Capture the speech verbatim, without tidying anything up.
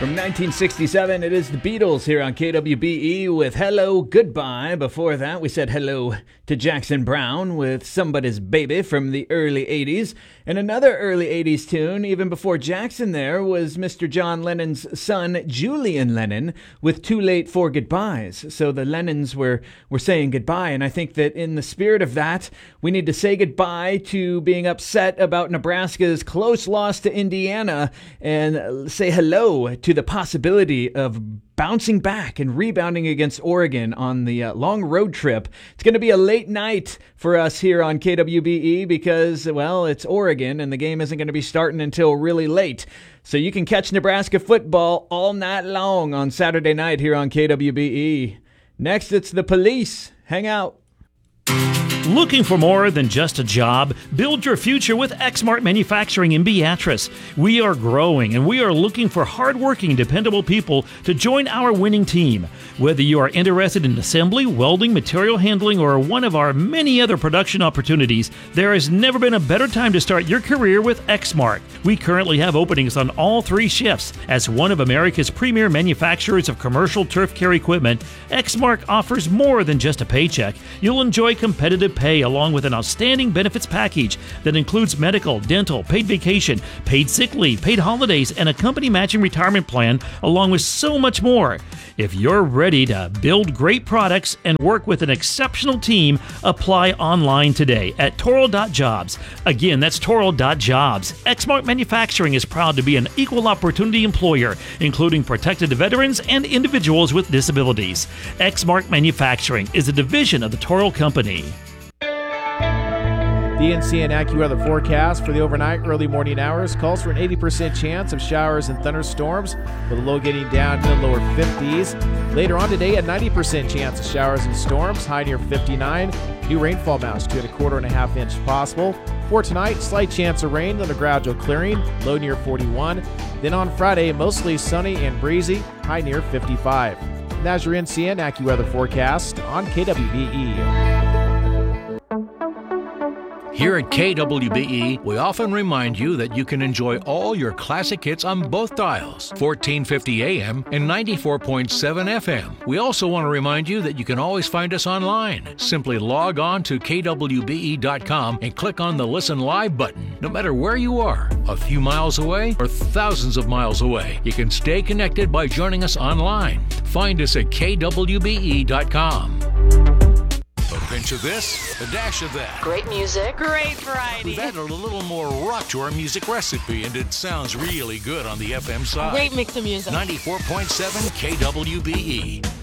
From nineteen sixty-seven, it is the Beatles here on K W B E with Hello, Goodbye. Before that, we said hello to Jackson Browne with Somebody's Baby from the early eighties. And another early eighties tune, even before Jackson there, was Mister John Lennon's son, Julian Lennon, with Too Late for Goodbyes. So the Lennons were, were saying goodbye, and I think that in the spirit of that, we need to say goodbye to being upset about Nebraska's close loss to Indiana and say hello to the possibility of bouncing back and rebounding against Oregon on the uh, long road trip. It's going to be a late night for us here on K W B E because, well, it's Oregon and the game isn't going to be starting until really late. So you can catch Nebraska football all night long on Saturday night here on K W B E. Next, it's the Police. Hang out. Looking for more than just a job? Build your future with Exmart Manufacturing in Beatrice. We are growing and we are looking for hardworking, dependable people to join our winning team. Whether you are interested in assembly, welding, material handling, or one of our many other production opportunities, there has never been a better time to start your career with Exmart. We currently have openings on all three shifts. As one of America's premier manufacturers of commercial turf care equipment, Exmart offers more than just a paycheck. You'll enjoy competitive pay along with an outstanding benefits package that includes medical, dental, paid vacation, paid sick leave, paid holidays, and a company matching retirement plan, along with so much more. If you're ready to build great products and work with an exceptional team, apply online today at toro dot jobs. Again, that's toro dot jobs. Exmart Manufacturing is proud to be an equal opportunity employer, including protected veterans and individuals with disabilities. Exmart Manufacturing is a division of the Toro Company. The N C N AccuWeather forecast for the overnight early morning hours calls for an eighty percent chance of showers and thunderstorms, with a low getting down to the lower fifties. Later on today, a ninety percent chance of showers and storms, high near fifty-nine. New rainfall amounts to a quarter and a half inch possible. For tonight, slight chance of rain, then a gradual clearing, low near forty-one. Then on Friday, mostly sunny and breezy, high near fifty-five. And that's your N C N AccuWeather forecast on K W B E. Here at K W B E, we often remind you that you can enjoy all your classic hits on both dials, fourteen fifty A M and ninety-four point seven F M. We also want to remind you that you can always find us online. Simply log on to K W B E dot com and click on the Listen Live button. No matter where you are, a few miles away or thousands of miles away, you can stay connected by joining us online. Find us at K W B E dot com. A pinch of this, a dash of that. Great music. Great variety. We've added a little more rock to our music recipe, and it sounds really good on the F M side. Great mix of music. ninety-four point seven K W B E.